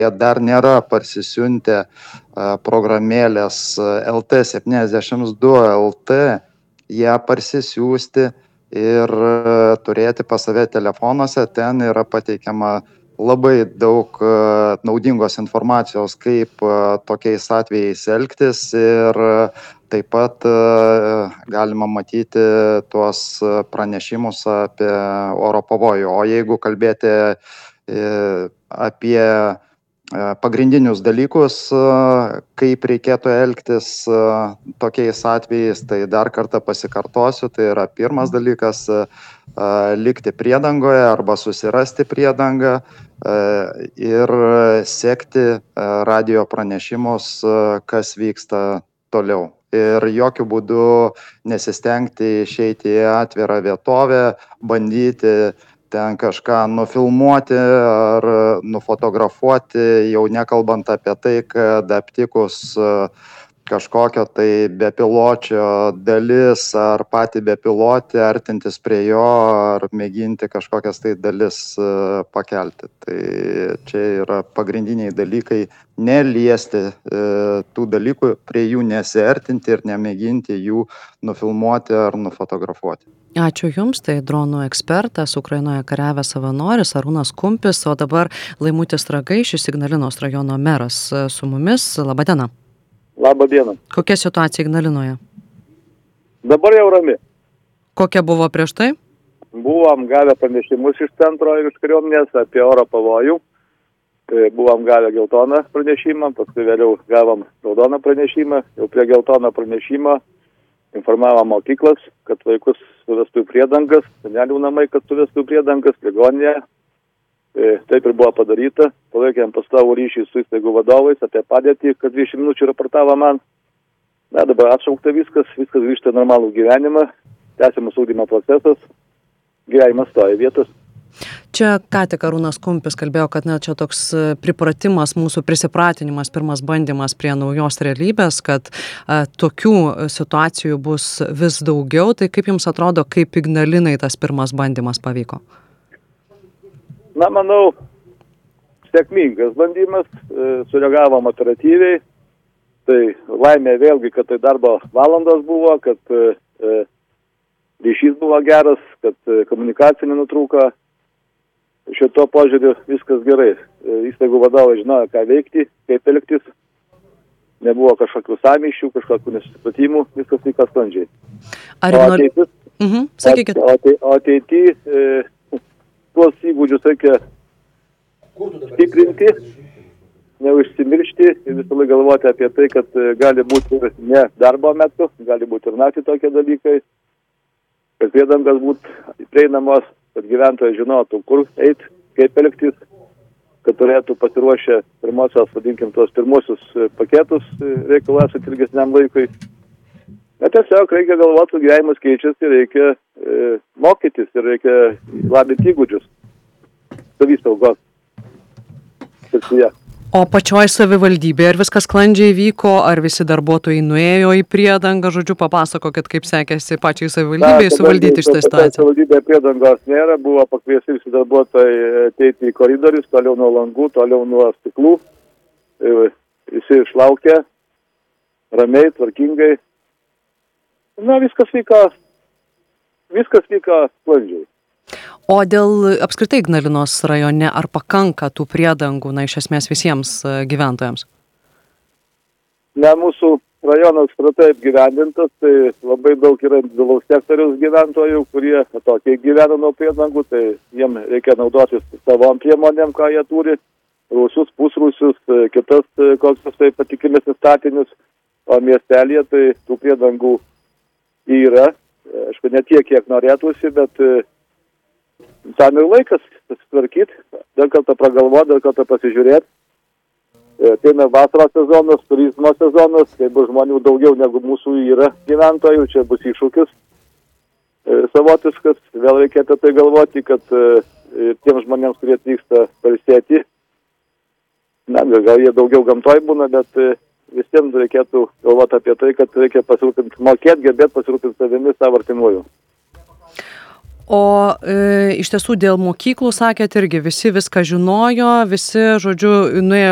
dar nėra parsisiuntę programėlės LT72 LT, ją parsisiųsti ir turėti pas save telefonuose. Ten yra pateikiama labai daug naudingos informacijos, kaip tokiais atvejais elgtis, ir taip pat galima matyti tuos pranešimus apie oro pavojų. O jeigu kalbėti apie pagrindinius dalykus, kaip reikėtų elgtis tokiais atvejais, tai dar kartą pasikartosiu. Tai yra pirmas dalykas - likti priedangoje arba susirasti priedangą ir sekti radijo pranešimus, kas vyksta toliau. Ir jokių būdų nesistengti išeiti į atvirą vietovę, bandyti ten kažką nufilmuoti ar nufotografuoti, jau nekalbant apie tai, kad aptikus kažkokio tai bepiločio dalis ar patį bepilotį, artintis prie jo ar mėginti kažkokias tai dalis pakelti. Tai čia yra pagrindiniai dalykai - neliesti tų dalykų, prie jų nesiartinti ir nemėginti jų nufilmuoti ar nufotografuoti. Ačiū Jums, tai dronų ekspertas, Ukrainoje kariavęs savanoris Arūnas Kumpis, o dabar Laimutis Ragaišis, Ignalinos rajono meras su mumis. Labą dieną. Labą dieną. Kokia situacija Ignalinoje? Dabar jau rami. Kokia buvo prieš tai? Buvom gavę pranešimus iš centro ir iš kariuomenės apie oro pavojų. Buvom gavę geltoną pranešimą, paskui vėliau gavom raudoną pranešimą. Jau prie geltono pranešimo informavom mokyklas, kad vaikus suvestų priedangas, senelių namai, kad suvestų priedangas, ligoninėje. Taip ir buvo padaryta. Palaikėm pastovų ryšį su įstaigų vadovais apie padėtį, kad 20 minučių raportavo man. Na, dabar atšaukta viskas grįžta normalų gyvenimą, tęsiamas ugdymo procesas, gyvenimas stoja vietos. Čia ką tik Arūnas Kumpis kalbėjo, kad čia toks pripratimas, mūsų prisipratinimas, pirmas bandymas prie naujos realybės, kad tokių situacijų bus vis daugiau. Tai kaip Jums atrodo, kaip Ignalinai tas pirmas bandymas pavyko? Na, manau, sėkmingas bandymas, sureagavom operatyviai. Tai laimė vėlgi, kad tai darbo valandos buvo, kad ryšys buvo geras, kad komunikacija nenutrūko. Šito požiūriu viskas gerai. Įstaigų vadovai žinojo, ką veikti, kaip elgtis. Nebuvo kažkokių sąmyšių, kažkokių nesusipratimų, viskas vyko sklandžiai. O ateityje tuos įgūdžius reikia tikrinti, neužsimiršti ir visą laiką galvoti apie tai, kad gali būti ir ne darbo metu, gali būti ir naktį tokie dalykai, kad priedangas būtų prieinamos, kad gyventojai žinotų, kur eiti, kaip elgtis, kad turėtų pasiruošę pirmosius paketus reikalų esant ilgesniam laikui. Bet tiesiog reikia galvoti, gyvenimas keičiasi, reikia mokytis ir reikia labinti įgūdžius savisaugos srityje. O pačioj savivaldybėje ar viskas sklandžiai vyko, ar visi darbuotojai nuėjo į priedangą? Žodžiu, papasakokit, kaip sekėsi pačiai savivaldybėje suvaldyti šitą situaciją. Savivaldybėje priedangos nėra, buvo pakviesti visi darbuotojai ateiti į koridorius, toliau nuo langų, toliau nuo stiklų. Visi išlaukė ramiai, tvarkingai. Na, viskas vyko sklandžiai. O dėl apskritai Ignalinos rajone, ar pakanka tų priedangų, iš esmės visiems gyventojams? Ne, mūsų rajonas yra taip gyvendintas, tai labai daug yra individualaus sektoriaus gyventojų, kurie tokiai gyvena nuo priedangų, tai jiem reikia naudotis savom priemonėm, ką jie turi, rūsius, pusrūsius, kitas kokius tai patikimesnis statinius, o miestelėje tai tų priedangų yra, aišku, ne tiek, kiek norėtųsi, bet tam ir laikas pasitvarkyti, dar kartą pragalvoti, dar kartą pasižiūrėti. Ateina vasaros sezonas, turizmo sezonas, kai bus žmonių daugiau negu mūsų yra gyventojų, čia bus iššūkis savotiškas. Vėl reikia apie tai galvoti, kad tiems žmonėms, kurie atvyksta pailsėti, na, gal jie daugiau gamtoj būna, bet visiems reikėtų galvoti apie tai, kad reikia pasirūpinti, mokėti, gebėti pasirūpinti savimi, savo artimuoju. O iš tiesų dėl mokyklų, sakėt, irgi visi viską žinojo, visi, žodžiu, nuėjo